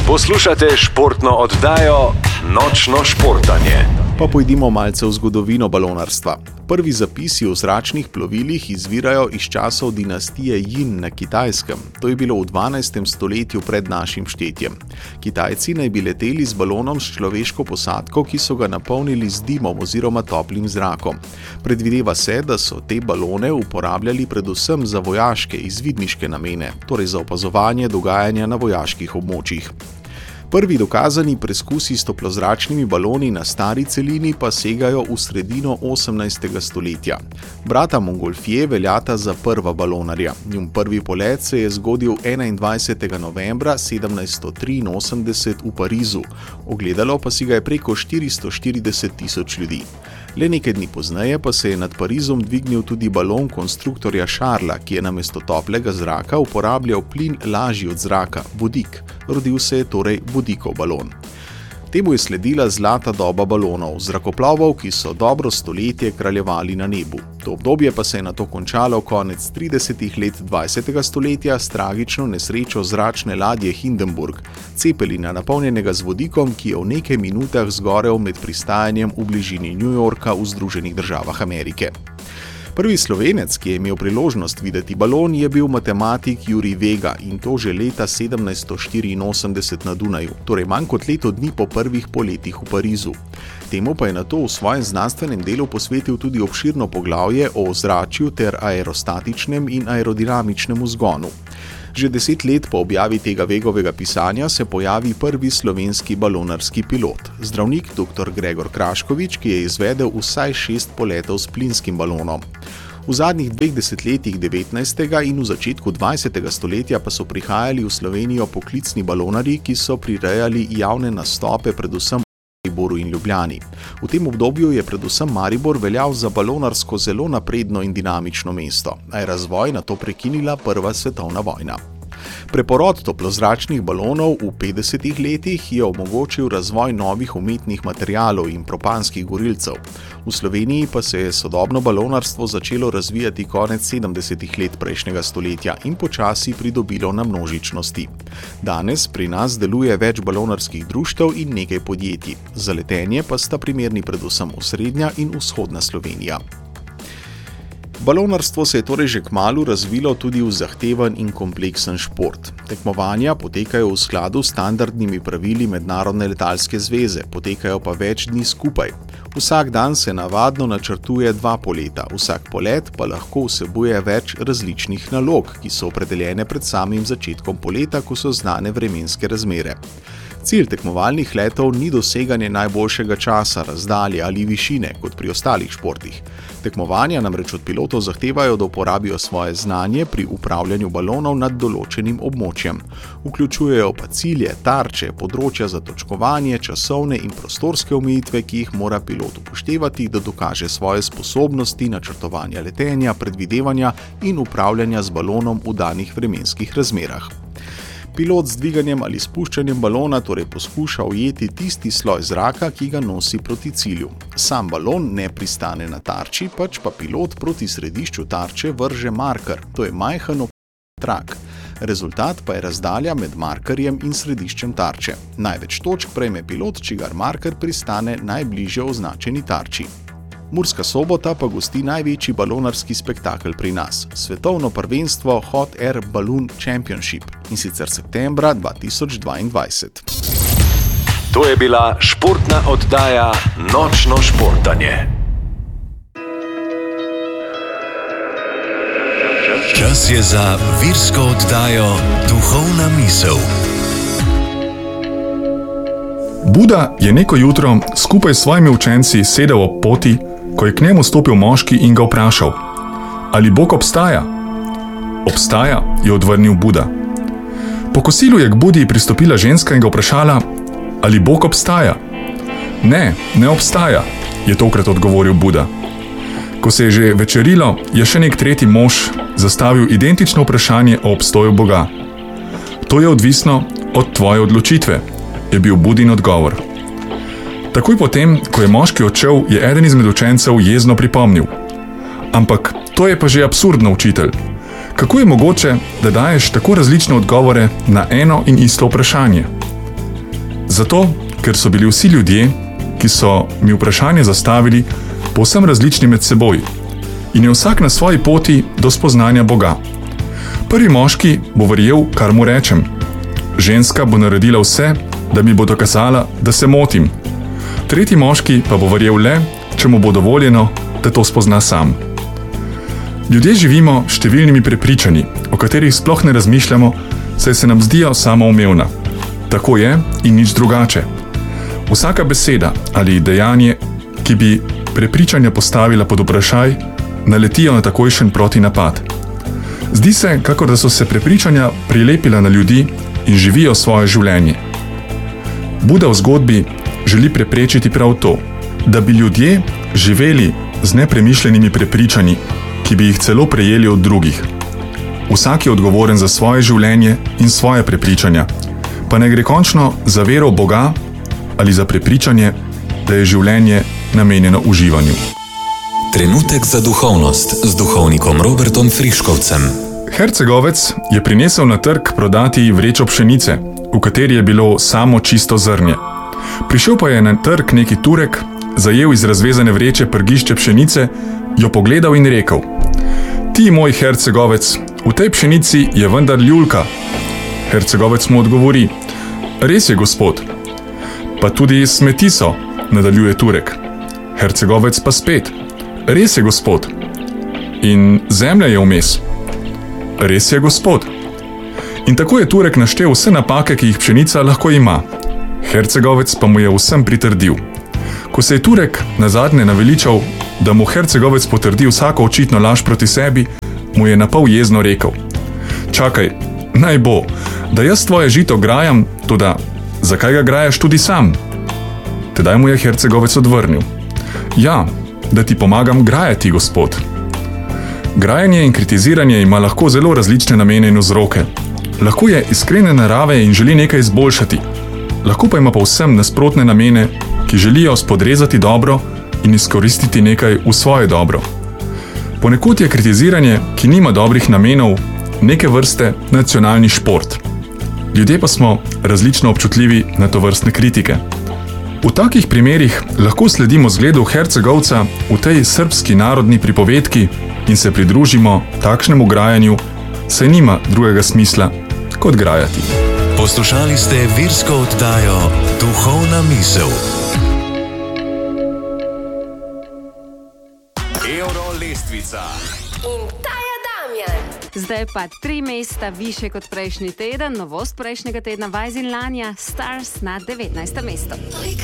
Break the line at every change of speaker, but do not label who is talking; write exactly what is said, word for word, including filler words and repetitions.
Poslušate športno oddajo Nočno športanje.
Pa pojdimo malce v zgodovino balonarstva. Prvi zapisi o zračnih plovilih izvirajo iz časov dinastije Jin na Kitajskem. To je bilo v dvanajstem stoletju pred našim štetjem. Kitajci naj bi leteli z balonom s človeško posadko, ki so ga napolnili z dimom oziroma toplim zrakom. Predvideva se, da so te balone uporabljali predvsem za vojaške izvidniške namene, torej za opazovanje dogajanja na vojaških območjih. Prvi dokazani preskusi s toplozračnimi baloni na stari celini pa segajo v sredino osemnajstega stoletja. Brata Montgolfier veljata za prva balonarja. Njun prvi polet se je zgodil enaindvajsetega novembra sedemnajststo triinosemdeset v Parizu, ogledalo pa si ga je preko štiristo štirideset tisoč ljudi. Le nekaj dni pozneje pa se je nad Parizom dvignil tudi balon konstruktorja Charlesa, ki je namesto toplega zraka uporabljal plin lažji od zraka, vodik. Rodil se je torej vodikov balon. Temu je sledila zlata doba balonov, zrakoplovov, ki so dobro stoletje kraljevali na nebu. To obdobje pa se je nato končalo konec tridesetih let dvajsetega stoletja s tragično nesrečo zračne ladje Hindenburg, cepelina napolnjenega z vodikom, ki je v nekaj minutah zgorel med pristajanjem v bližini New Yorka v Združenih državah Amerike. Prvi Slovenec, ki je imel priložnost videti balon, je bil matematik Jurij Vega in to že leta sedemnajststo štiriinosemdeset na Dunaju, torej manj kot leto dni po prvih poletih v Parizu. Temu pa je nato v svojem znanstvenem delu posvetil tudi obširno poglavje o ozračju ter aerostatičnem in aerodinamičnem vzgonu. Že deset let po objavi tega Vegovega pisanja se pojavi prvi slovenski balonarski pilot, zdravnik dr. Gregor Kraškovič, ki je izvedel vsaj šest poletov s plinskim balonom. V zadnjih dveh desetletjih devetnajstega in v začetku dvajsetega stoletja pa so prihajali v Slovenijo poklicni balonarji, ki so prirejali javne nastope predvsem v Mariboru in Ljubljani. V tem obdobju je predvsem Maribor veljal za balonarsko zelo napredno in dinamično mesto, a je razvoj nato prekinila prva svetovna vojna. Preporod toplozračnih balonov v petdesetih letih je omogočil razvoj novih umetnih materialov in propanskih gorilcev. V Sloveniji pa se je sodobno balonarstvo začelo razvijati konec sedemdesetih let prejšnjega stoletja in počasi pridobilo na množičnosti. Danes pri nas deluje več balonarskih društev in nekaj podjetij. Za letenje pa sta primerni predvsem osrednja in vzhodna Slovenija. Balonarstvo se je torej že kmalu razvilo tudi v zahteven in kompleksen šport. Tekmovanja potekajo v skladu s standardnimi pravili Mednarodne letalske zveze, potekajo pa več dni skupaj. Vsak dan se navadno načrtuje dva poleta, vsak polet pa lahko vsebuje več različnih nalog, ki so opredeljene pred samim začetkom poleta, ko so znane vremenske razmere. Cilj tekmovalnih letov ni doseganje najboljšega časa, razdalje ali višine, kot pri ostalih športih. Tekmovanja namreč od pilotov zahtevajo, da uporabijo svoje znanje pri upravljanju balonov nad določenim območjem. Vključujejo pa cilje, tarče, področja za točkovanje, časovne in prostorske omejitve, ki jih mora pilot upoštevati, da dokaže svoje sposobnosti načrtovanja letenja, predvidevanja in upravljanja z balonom v danih vremenskih razmerah. Pilot z dviganjem ali spuščanjem balona torej poskuša ujeti tisti sloj zraka, ki ga nosi proti cilju. Sam balon ne pristane na tarči, pač pa pilot proti središču tarče vrže marker, to je majhen trak. Rezultat pa je razdalja med markerjem in središčem tarče. Največ točk prejme pilot, čigar marker pristane najbližje označeni tarči. Murska Sobota pa gosti največji balonarski spektakel pri nas, svetovno prvenstvo Hot Air Balloon Championship, in sicer septembra dva tisoč dvaindvajset.
To je bila športna oddaja Nočno športanje. Čas je za virsko oddajo Duhovna misel.
Buda je neko jutro skupaj s svojimi učenci sedel ob poti, ko je k njemu stopil moški in ga vprašal: ali Bog obstaja? Obstaja, je odvrnil Buda. Po kosilu je k Budi pristopila ženska in ga vprašala: ali Bog obstaja? Ne, ne obstaja, je tokrat odgovoril Buda. Ko se je že večerilo, je še nek tretji mož zastavil identično vprašanje o obstoju Boga. To je odvisno od tvoje odločitve, je bil Budin odgovor. Takoj potem, ko je moški odšel, je eden izmed učencev jezno pripomnil: ampak to je pa že absurdno, učitelj. Kako je mogoče, da daješ tako različne odgovore na eno in isto vprašanje? Zato, ker so bili vsi ljudje, ki so mi vprašanje zastavili, povsem različni med seboj in je vsak na svoji poti do spoznanja Boga. Prvi moški bo verjel, kar mu rečem. Ženska bo naredila vse, da mi bo dokazala, da se motim. Tretji moški pa bo verjel le, če mu bo dovoljeno, da to spozna sam. Ljudje živimo s številnimi prepričanji, o katerih sploh ne razmišljamo, saj se nam zdijo samoumevna. Tako je in nič drugače. Vsaka beseda ali dejanje, ki bi prepričanja postavila pod vprašaj, naletijo na takojšen protinapad. Zdi se, kakor da so se prepričanja prilepila na ljudi in živijo svoje življenje. Buda v zgodbi želi preprečiti prav to, da bi ljudje živeli z nepremišljenimi prepričanji, ki bi jih celo prejeli od drugih. Vsak je odgovoren za svoje življenje in svoje prepričanja, pa ne gre končno za vero v Boga ali za prepričanje, da je življenje namenjeno uživanju.
Trenutek za duhovnost z duhovnikom Robertom Friškovcem.
Hercegovec je prinesel na trg prodati vrečo pšenice, v kateri je bilo samo čisto zrnje. Prišel pa je na trg neki Turek, zajel iz razvezane vreče prgišče pšenice, jo pogledal in rekel: Ti, moj hercegovec, v tej pšenici je vendar ljulka. Hercegovec mu odgovori: Res je, gospod. Pa tudi smeti so, nadaljuje Turek. Hercegovec pa spet: Res je, gospod. In zemlja je vmes. Res je, gospod. In tako je Turek naštel vse napake, ki jih pšenica lahko ima. Hercegovec pa mu je vsem pritrdil. Ko se je Turek nazadnje naveličal, da mu Hercegovec potrdi vsako očitno laž proti sebi, mu je napol jezno rekel: Čakaj, naj bo, da jaz tvoje žito grajam, toda zakaj ga grajaš tudi sam? Tedaj mu je Hercegovec odvrnil: Ja, da ti pomagam grajati, gospod. Grajanje in kritiziranje ima lahko zelo različne namene in vzroke. Lahko je iskrene narave in želi nekaj izboljšati. Lahko pa ima povsem nasprotne namene, ki želijo spodrezati dobro in izkoristiti nekaj v svoje dobro. Ponekod je kritiziranje, ki nima dobrih namenov, neke vrste nacionalni šport. Ljudje pa smo različno občutljivi na tovrstne kritike. V takih primerih lahko sledimo zgledu Hercegovca v tej srbski narodni pripovedki in se pridružimo takšnemu grajanju, saj nima drugega smisla kot grajati.
Poslušali ste virsko oddajo Duhovna misel. Euro lestvica.
In ta je Damjan. Zdaj pa tri mesta više kot prejšnji teden, novost prejšnjega tedna Vajz in Lanja, Stars na devetnajstem mestu.